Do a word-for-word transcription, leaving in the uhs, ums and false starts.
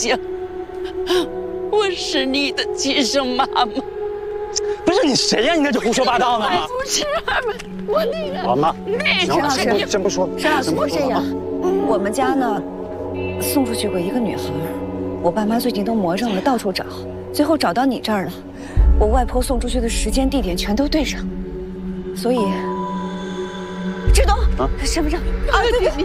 行，我是你的亲生妈妈。 不是你谁呀？你在这胡说八道呢？ 不是，我那个老妈， 那行了， 个先不先不说， 沈老师不是这样，我们家呢送出去过一个女孩，我爸妈最近都魔怔了，到处找，最后找到你这儿了。我外婆送出去的时间地点全都对上，所以。志东，啊，身份证啊，对对，